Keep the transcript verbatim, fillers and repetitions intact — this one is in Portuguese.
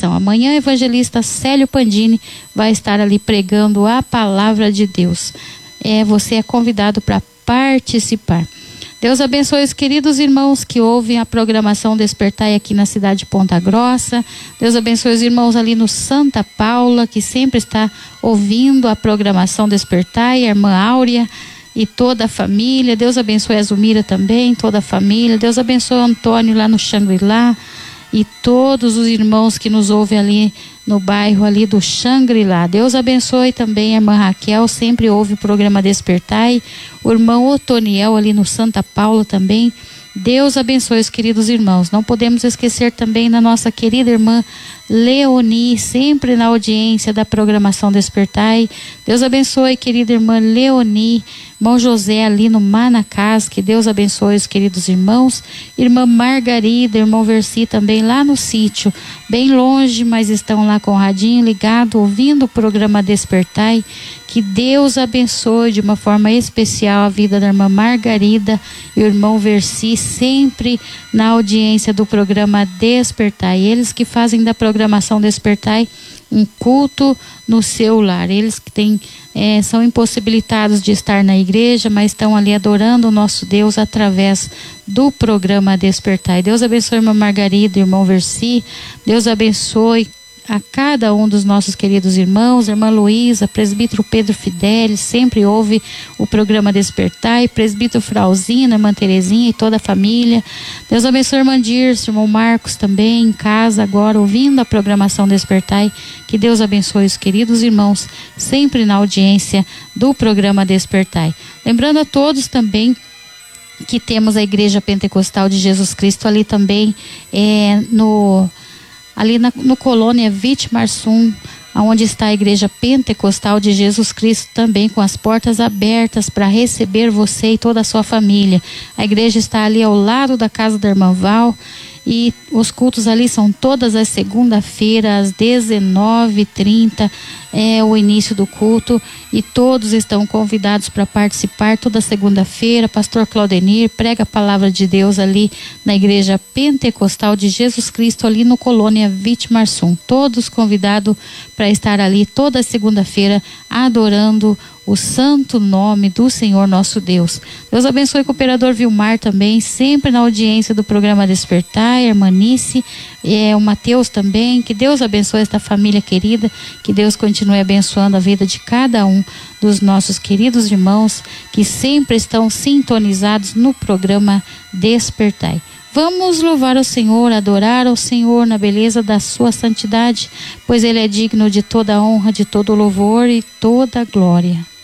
oração. Amanhã, o evangelista Célio Pandini vai estar ali pregando a palavra de Deus. É, você é convidado para participar. Deus abençoe os queridos irmãos que ouvem a programação Despertai aqui na cidade de Ponta Grossa. Deus abençoe os irmãos ali no Santa Paula, que sempre está ouvindo a programação Despertai, a irmã Áurea e toda a família. Deus abençoe a Zumira também, toda a família. Deus abençoe o Antônio lá no Xangri-Lá e todos os irmãos que nos ouvem ali no bairro ali do Xangri-Lá. Deus abençoe também a irmã Raquel, sempre ouve o programa Despertai. O irmão Otoniel ali no Santa Paula também. Deus abençoe os queridos irmãos. Não podemos esquecer também da nossa querida irmã Leoni, sempre na audiência da programação Despertai. Deus abençoe, querida irmã Leoni, irmão José ali no Manacás, que Deus abençoe os queridos irmãos. Irmã Margarida, irmão Versi também lá no sítio, bem longe, mas estão lá com o radinho ligado, ouvindo o programa Despertai. Que Deus abençoe de uma forma especial a vida da irmã Margarida e o irmão Versi, sempre na audiência do programa Despertai. Eles que fazem da programação Despertai um culto no seu lar. Eles que têm, é, são impossibilitados de estar na igreja, mas estão ali adorando o nosso Deus através do programa Despertai. Deus abençoe a irmã Margarida e o irmão Versi. Deus abençoe a cada um dos nossos queridos irmãos. Irmã Luísa, presbítero Pedro Fidelis, sempre ouve o programa Despertai, presbítero Frauzina, irmã Terezinha e toda a família. Deus abençoe a irmã Dirce, irmão Marcos também em casa agora ouvindo a programação Despertai. Que Deus abençoe os queridos irmãos sempre na audiência do programa Despertai. Lembrando a todos também que temos a Igreja Pentecostal de Jesus Cristo ali também é, no ali na, no Colônia Vitimarsum, onde está a Igreja Pentecostal de Jesus Cristo, também com as portas abertas para receber você e toda a sua família. A igreja está ali ao lado da casa da irmã Val, e os cultos ali são todas as segunda-feiras às dezenove e trinta, é o início do culto, e todos estão convidados para participar toda segunda-feira. Pastor Claudenir prega a palavra de Deus ali na Igreja Pentecostal de Jesus Cristo, ali no Colônia Vitimarsum. Todos convidados para estar ali toda segunda-feira adorando o santo nome do Senhor nosso Deus. Deus abençoe o cooperador Vilmar também, sempre na audiência do programa Despertar, a irmã Nice, é, o Mateus também. Que Deus abençoe esta família querida, que Deus continue abençoando a vida de cada um dos nossos queridos irmãos que sempre estão sintonizados no programa Despertai. Vamos louvar o Senhor, adorar ao Senhor na beleza da sua santidade, pois Ele é digno de toda honra, de todo louvor e toda glória.